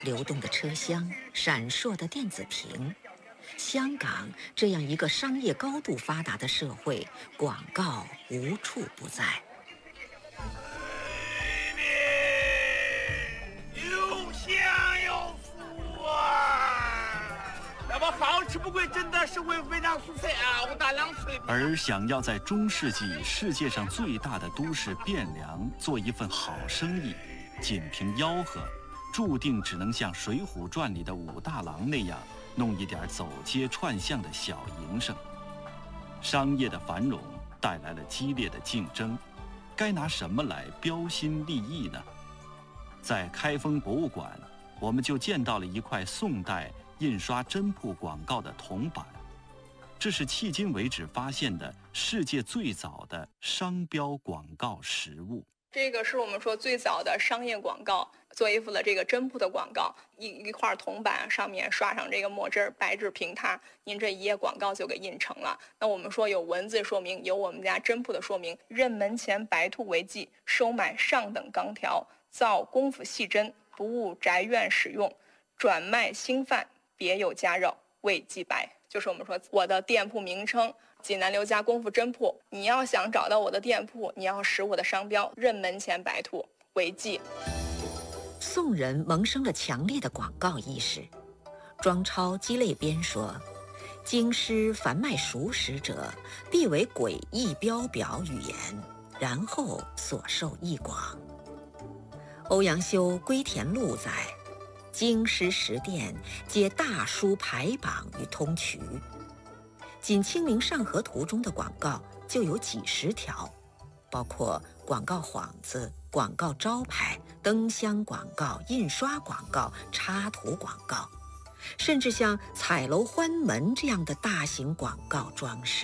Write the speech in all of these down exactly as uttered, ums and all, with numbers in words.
流动的车厢，闪烁的电子屏。香港这样一个商业高度发达的社会，广告无处不在。 有享有福啊！那么好吃不贵，真的是会非常蔬菜啊！我大量水。 而想要在中世纪世界上最大的都市汴梁做一份好生意，仅凭吆喝，注定只能像《水浒传》里的武大郎那样，弄一点走街串巷的小营生。商业的繁荣带来了激烈的竞争，该拿什么来标新立异呢？在开封博物馆，我们就见到了一块宋代印刷真铺广告的铜板，这是迄今为止发现的世界最早的商标广告实物。 这个是我们说最早的商业广告，做一副的这个真铺的广告，一一块铜板上面刷上这个墨汁，白纸平拓，您这一页广告就给印成了。那我们说有文字说明，有我们家真铺的说明，任门前白兔为记，收买上等钢条，造功夫细针，不误宅院使用，转卖新饭，别有家肉，为记白。就是我们说我的店铺名称济南刘家功夫真铺，你要想找到我的店铺，你要识我的商标，任门前白兔为记。 宋人萌生了强烈的广告意识。庄超鸡肋编说：“京师凡卖熟食者，必为诡异标表语言，然后所受益广。”欧阳修《归田录》载：“京师食店皆大书排榜与通衢。”仅《清明上河图》中的广告就有几十条，包括广告幌子、广告招牌、灯箱广告、印刷广告、插图广告，甚至像彩楼欢门这样的大型广告装饰。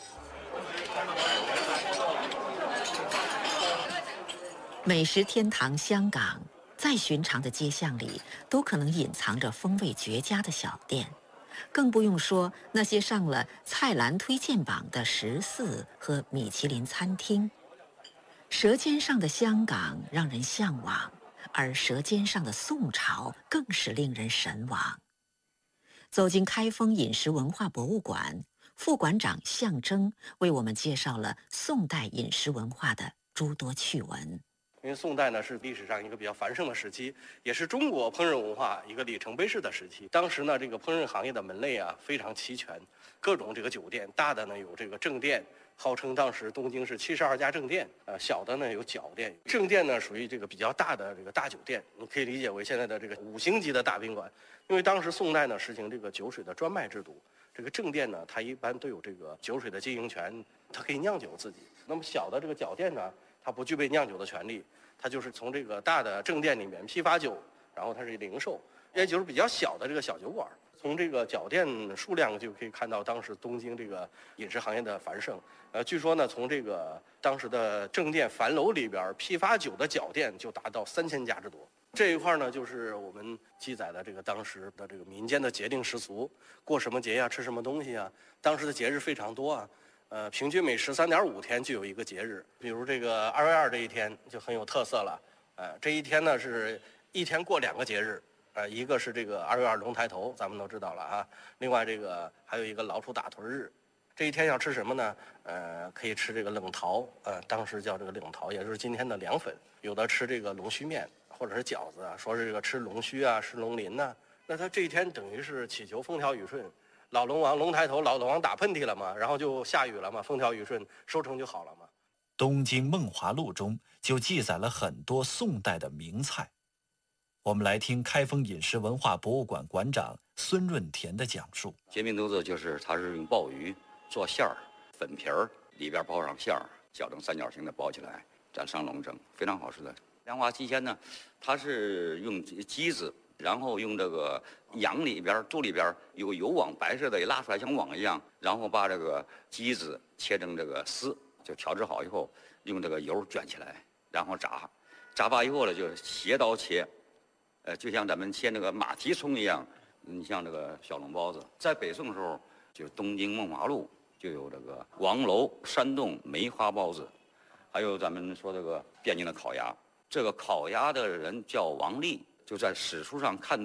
美食天堂香港，再寻常的街巷里都可能隐藏着风味绝佳的小店，更不用说那些上了菜篮推荐榜的食肆和米其林餐厅。舌尖上的香港让人向往，而舌尖上的宋朝更是令人神往。走进开封饮食文化博物馆，副馆长向征为我们介绍了宋代饮食文化的诸多趣闻。 因为宋代呢是历史上一个比较繁盛的时期，也是中国烹饪文化一个里程碑式的时期。当时呢，这个烹饪行业的门类啊非常齐全，各种这个酒店，大的呢有这个正店，号称当时东京是七十二家正店，呃，小的呢有角店。正店呢属于这个比较大的这个大酒店，你可以理解为现在的这个五星级的大宾馆。因为当时宋代呢实行这个酒水的专卖制度，这个正店呢它一般都有这个酒水的经营权，它可以酿酒自己。那么小的这个角店呢，它不具备酿酒的权利，它就是从这个大的正店里面批发酒，然后它是零售，也就是比较小的这个小酒馆。从这个角店数量就可以看到当时东京这个饮食行业的繁盛。呃，据说呢，从这个当时的正店樊楼里边批发酒的角店就达到三千家之多。这一块呢，就是我们记载的这个当时的这个民间的节令习俗，过什么节呀，吃什么东西啊。当时的节日非常多啊。呃，平均每十三点五天就有一个节日，比如这个二月二这一天就很有特色了。呃，这一天呢是一天过两个节日，呃，一个是这个二月二龙抬头，咱们都知道了啊。另外这个还有一个老鼠打屯日，这一天要吃什么呢？呃，可以吃这个冷桃，呃，当时叫这个冷桃，也就是今天的凉粉。有的吃这个龙须面或者是饺子啊，说是这个吃龙须啊，吃龙鳞呐。那他这一天等于是祈求风调雨顺。老龙王龙抬头，老龙王打喷嚏了嘛，然后就下雨了嘛，风调雨顺，收成就好了嘛。《 东京梦华录》中就记载了很多宋代的名菜。我们来听开封饮食文化博物馆馆长孙润田的讲述。 煎饼肚子就是它是用鲍鱼做馅儿，粉皮儿里边包上馅儿，搅成三角形的包起来，蘸上龙蒸，非常好吃的。凉滑鸡鲜呢，它是用鸡子。然后用这个羊里边肚里边有油网，白色的也拉出来像网一样，然后把这个鸡子切成这个丝，就调制好以后，用这个油卷起来，然后炸，炸罢以后呢，就斜刀切，呃，就像咱们切那个马蹄葱一样。你像这个小笼包子，在北宋的时候，就东京梦华录就有这个王楼山洞梅花包子，还有咱们说这个汴京的烤鸭。这个烤鸭的人叫王立。就在史书上看